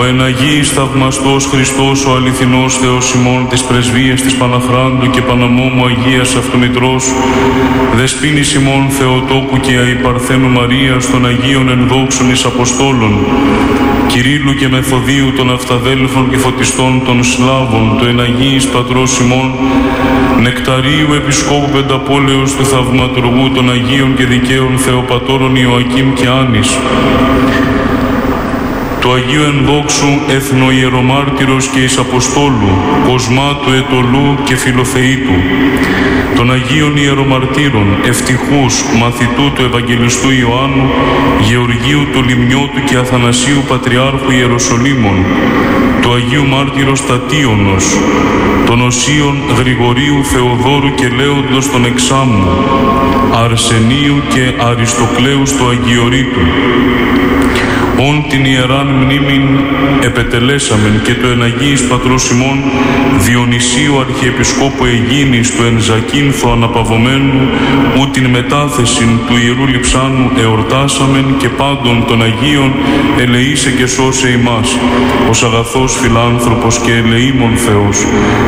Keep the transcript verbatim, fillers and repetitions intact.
Ο εν Αγίης θαυμαστός Χριστός, ο αληθινός Θεός ημών, της πρεσβείας της Παναχράντου και Παναμόμου Αγίας Αυτομητρός, δεσποίνης ημών Θεοτόκου και αϊπαρθένου Μαρίας, των Αγίων ενδόξων εις Αποστόλων, Κυρίλλου και Μεθοδίου των Αυταδέλφων και Φωτιστών των Σλάβων, το εν Αγίης Πατρός ημών, Νεκταρίου Επισκόπου Πενταπόλεως του Θαυματουργού των Αγίων και Δικαίων Θεοπατώρων Ιωακήμ και Άνης, του Αγίου Ενδόξου Εθνοϊερομάρτυρος και εις Αποστόλου, Κοσμάτου Ετωλού και Φιλοθεήτου, των Αγίων Ιερομαρτύρων, Ευτυχούς, μαθητού του Ευαγγελιστού Ιωάννου, Γεωργίου του Λιμνιώτου και Αθανασίου Πατριάρχου Ιεροσολύμων, του Αγίου Μάρτυρος Τατίωνος, των Οσίων Γρηγορίου Θεοδόρου και Λέοντος των Εξάμου, Αρσενίου και Αριστοκλέους του Αγιορείτου, όν την ιεράν μνήμην επετελέσαμεν και το εν Αγίης Πατρός ημών Διονυσίου Αρχιεπισκόπου Αιγίνης του εν Ζακίνθο αναπαυωμένου, ού την μετάθεσιν του Ιερού Λειψάνου εορτάσαμεν και πάντων των Αγίων ελεήσε και σώσε ημάς, ως αγαθός φιλάνθρωπος και ελεήμων Θεός,